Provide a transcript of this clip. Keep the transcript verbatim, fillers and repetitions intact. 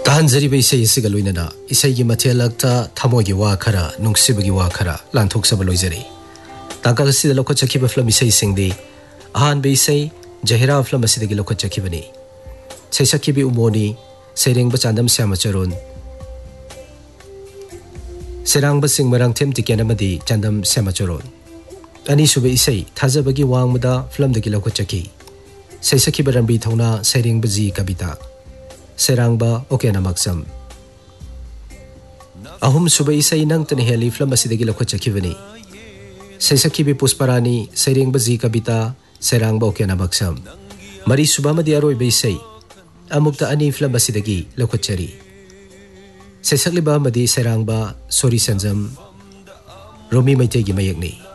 ताहनजरी इसे इसिगा लोइनना इसेगी मथेलक्ता थमोगी वा खरा नुंगसिबगी वा खरा लांथोक्सब लोइजरी ताका गसिदा लोखो चखिबा फिल्म इसे सिंगदी अहान बे इसे जहिरा फिल्म असिदगी लोखो चखिबनी सैसखिबी उमोनी सेरेंग चांदम श्यामचरण सेरांग सिंह मरांगथेम टिकेनमदी चांदम श्यामचरण अनीसुबे इसे थाजबगी वांगमदा फिल्म दगी लोखो चखि सैसखिबा रंबी थौना सेरेंग जी कविता सेरांगबा ओकेना मक्सम अहुम सुबह इसे नंगतन हेली फिल्म असिदगी लोखो चखिबनी सैसखिबी पुष्परानी सेरेंग जी कविता सेरांगबा ओकेना मक्सम मरी सुबह मदी अरोय इसे अमुक्ता अनी फिल्म असिदगी लोखो चरी सैसखलिबा मदी सेरांगबा सोरी संजम रोमी मैतेगी मयकनी